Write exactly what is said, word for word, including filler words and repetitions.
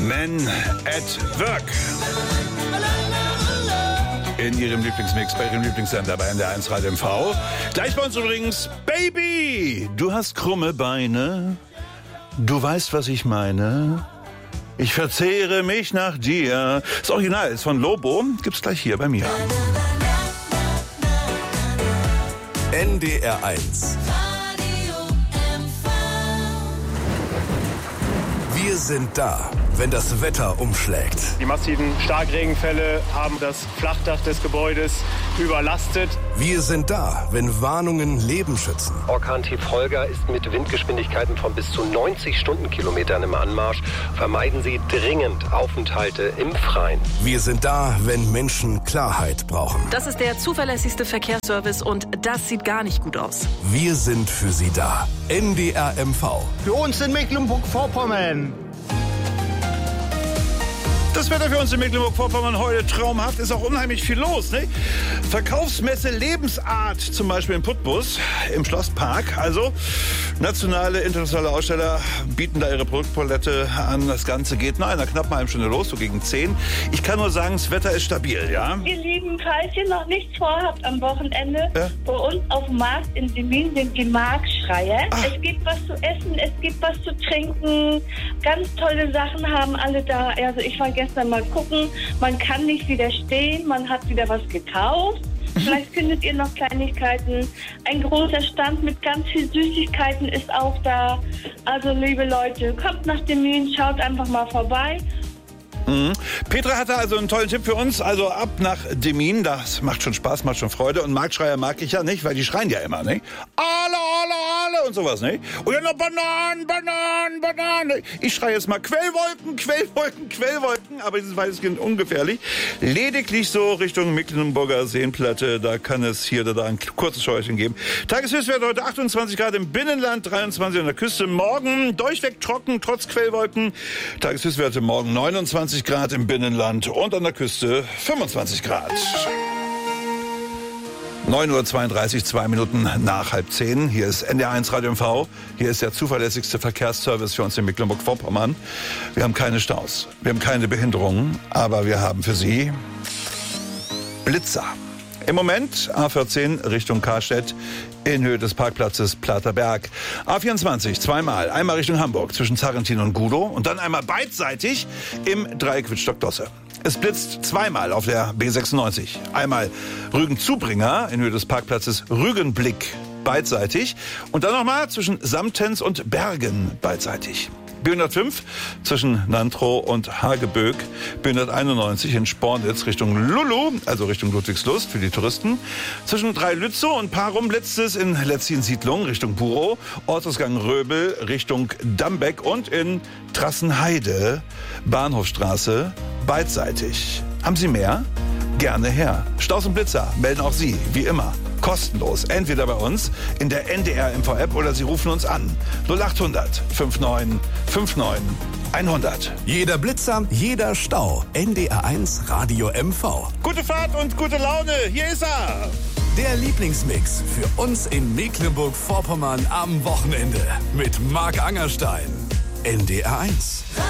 Men at Work. In Ihrem Lieblingsmix, bei Ihrem Lieblingssender bei N D R eins Radio M V. Gleich bei uns übrigens, Baby, du hast krumme Beine. Du weißt, was ich meine. Ich verzehre mich nach dir. Das Original ist von Lobo, gibt's gleich hier bei mir. N D R eins. Wir sind da, wenn das Wetter umschlägt. Die massiven Starkregenfälle haben das Flachdach des Gebäudes überlastet. Wir sind da, wenn Warnungen Leben schützen. Orkan-Tief Holger ist mit Windgeschwindigkeiten von bis zu neunzig Stundenkilometern im Anmarsch. Vermeiden Sie dringend Aufenthalte im Freien. Wir sind da, wenn Menschen Klarheit brauchen. Das ist der zuverlässigste Verkehrsservice und das sieht gar nicht gut aus. Wir sind für Sie da. N D R M V. Für uns in Mecklenburg-Vorpommern. Das Wetter für uns in Mecklenburg-Vorpommern heute traumhaft, ist auch unheimlich viel los. Ne? Verkaufsmesse Lebensart zum Beispiel in Putbus im Schlosspark. Also nationale, internationale Aussteller bieten da ihre Produktpalette an. Das Ganze geht nach einer knappen halben Stunde los, so gegen zehn. Ich kann nur sagen, das Wetter ist stabil, ja? Ihr Lieben, falls ihr noch nichts vorhabt am Wochenende, ja? Bei uns auf dem Markt in Demmin sind die Marktschreier. Ach. Es gibt was zu essen, es gibt was zu trinken. Ganz tolle Sachen haben alle da. Also ich war gestern mal gucken, man kann nicht widerstehen, man hat wieder was gekauft. Vielleicht findet ihr noch Kleinigkeiten. Ein großer Stand mit ganz viel Süßigkeiten ist auch da. Also liebe Leute, kommt nach Demmin, schaut einfach mal vorbei. Mhm. Petra hatte also einen tollen Tipp für uns, also ab nach Demmin, das macht schon Spaß, macht schon Freude und Marktschreier mag ich ja nicht, weil die schreien ja immer, nicht? Alle, alle, alle und sowas, nicht? Und dann noch Bananen, Bananen, Bananen. Ich schreie jetzt mal Quellwolken, Quellwolken, Quellwolken, aber dieses weitestgehend ungefährlich. Lediglich so Richtung Mecklenburger Seenplatte, da kann es hier oder da ein kurzes Scheuerchen geben. Tageshöchstwert heute achtundzwanzig Grad im Binnenland, dreiundzwanzig an der Küste. Morgen durchweg trocken, trotz Quellwolken. Tageshöchstwerte morgen neunundzwanzig Grad im Binnenland und an der Küste fünfundzwanzig Grad. neun Uhr zweiunddreißig, zwei Minuten nach halb zehn. Hier ist N D R eins Radio M V. Hier ist der zuverlässigste Verkehrsservice für uns in Mecklenburg-Vorpommern. Wir haben keine Staus, wir haben keine Behinderungen, aber wir haben für Sie Blitzer. Im Moment A vierzehn Richtung Karstedt in Höhe des Parkplatzes Platerberg. A vierundzwanzig zweimal, einmal Richtung Hamburg zwischen Zarrentin und Gudow und dann einmal beidseitig im Dreieck Wittstock-Dosse. Es blitzt zweimal auf der B sechsundneunzig. Einmal Rügen-Zubringer in Höhe des Parkplatzes Rügenblick beidseitig und dann nochmal zwischen Samtens und Bergen beidseitig. B hundertfünf zwischen Nantrow und Hageböck, B hunderteinundneunzig in Spornitz Richtung Lulu, also Richtung Ludwigslust für die Touristen, zwischen Dreilützow und Parum blitzt es in Letzin-Siedlung Richtung Burow, Ortsgang Röbel Richtung Dambeck und in Trassenheide, Bahnhofstraße, beidseitig. Haben Sie mehr? Gerne her. Staus und Blitzer melden auch Sie, wie immer, kostenlos. Entweder bei uns in der N D R M V-App oder Sie rufen uns an. null achthundert neunundfünfzig neunundfünfzig hundert. Jeder Blitzer, jeder Stau. N D R eins Radio M V. Gute Fahrt und gute Laune. Hier ist er. Der Lieblingsmix für uns in Mecklenburg-Vorpommern am Wochenende mit Marc Angerstein. N D R eins.